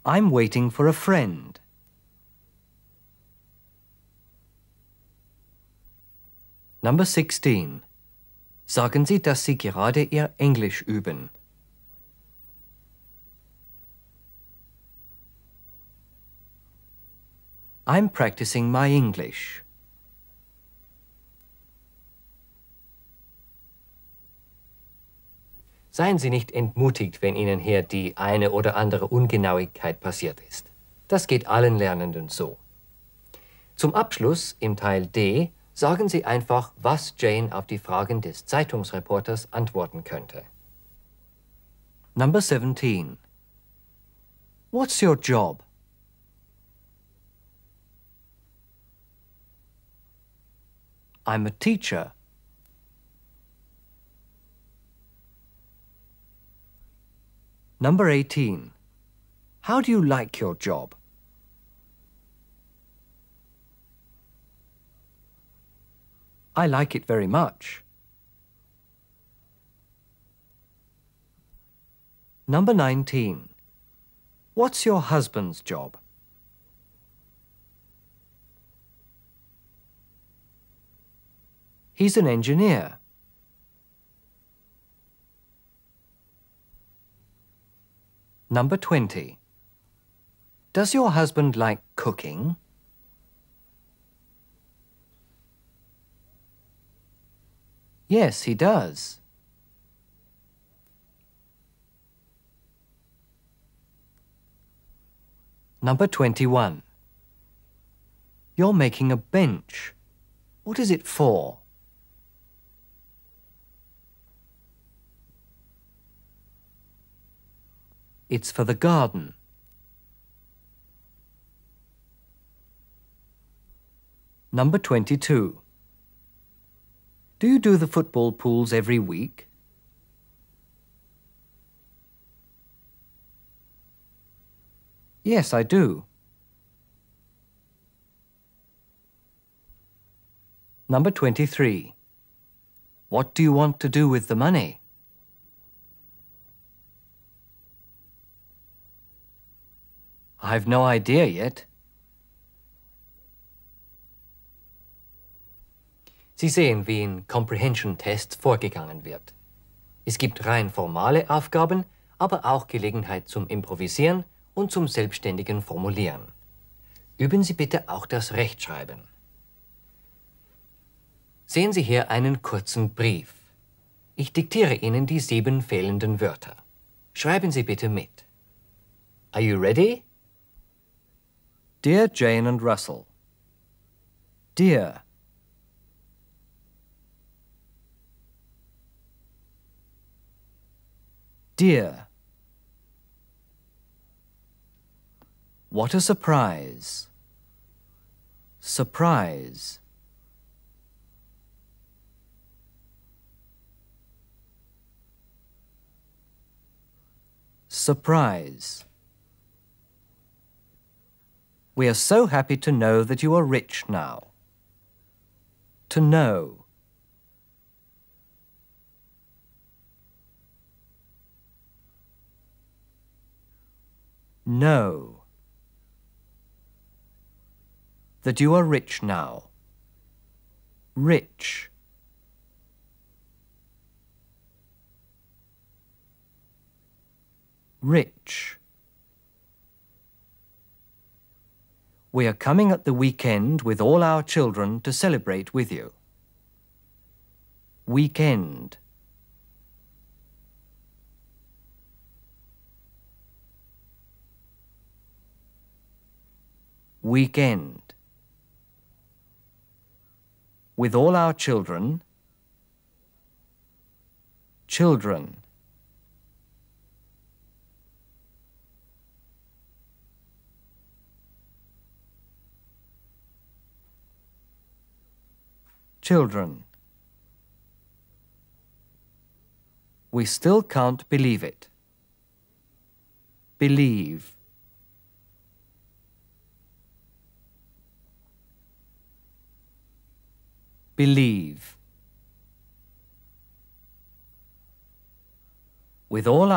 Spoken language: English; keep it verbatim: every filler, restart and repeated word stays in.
I'm waiting for a friend. Number sixteen. Sagen Sie, dass Sie gerade Ihr Englisch üben. I'm practicing my English. Seien Sie nicht entmutigt, wenn Ihnen hier die eine oder andere Ungenauigkeit passiert ist. Das geht allen Lernenden so. Zum Abschluss im Teil D sagen Sie einfach, was Jane auf die Fragen des Zeitungsreporters antworten könnte. Number seventeen. What's your job? I'm a teacher. Number eighteen. How do you like your job? I like it very much. Number nineteen. What's your husband's job? He's an engineer. Number twenty. Does your husband like cooking? Yes, he does. Number twenty-one. You're making a bench. What is it for? It's for the garden. Number twenty-two. Do you do the football pools every week? Yes, I do. Number twenty-three. What do you want to do with the money? I've no idea yet. Sie sehen, wie in Comprehension-Tests vorgegangen wird. Es gibt rein formale Aufgaben, aber auch Gelegenheit zum Improvisieren und zum selbstständigen Formulieren. Üben Sie bitte auch das Rechtschreiben. Sehen Sie hier einen kurzen Brief. Ich diktiere Ihnen die sieben fehlenden Wörter. Schreiben Sie bitte mit. Are you ready? Dear Jane and Russell. Dear. Dear. What a surprise. Surprise. Surprise. We are so happy to know that you are rich now. To know. Know. That you are rich now. Rich. Rich. We are coming at the weekend with all our children to celebrate with you. Weekend. Weekend. With all our children. Children. Children. We still can't believe it. Believe. Believe. With all